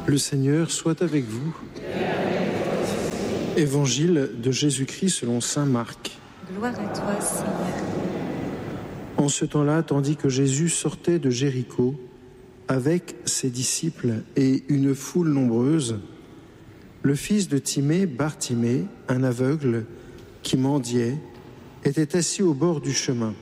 Le Seigneur soit avec vous. Évangile de Jésus-Christ selon saint Marc. Gloire à toi, Seigneur. En ce temps-là, tandis que Jésus sortait de Jéricho avec ses disciples et une foule nombreuse, le fils de Timée, Bartimée, un aveugle qui mendiait, était assis au bord du chemin.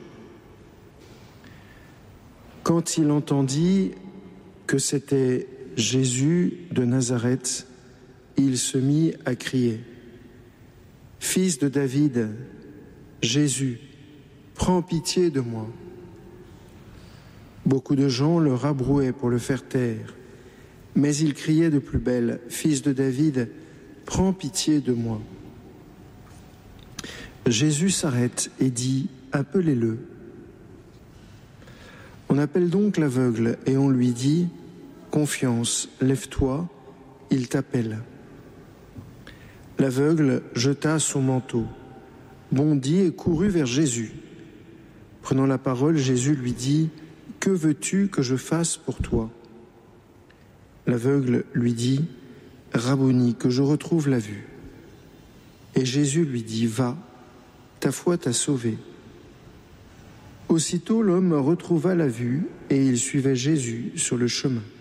Quand il entendit que c'était Jésus de Nazareth, il se mit à crier : « Fils de David, Jésus, prends pitié de moi. » Beaucoup de gens le rabrouaient pour le faire taire, mais il criait de plus belle : « Fils de David, prends pitié de moi. » Jésus s'arrête et dit : « Appelez-le. » On appelle donc l'aveugle et on lui dit : « Confiance, lève-toi, il t'appelle. » L'aveugle jeta son manteau, bondit et courut vers Jésus. Prenant la parole, Jésus lui dit : « Que veux-tu que je fasse pour toi ?» L'aveugle lui dit : « Rabboni, que je retrouve la vue. » Et Jésus lui dit : « Va, ta foi t'a sauvé. » Aussitôt l'homme retrouva la vue et il suivait Jésus sur le chemin.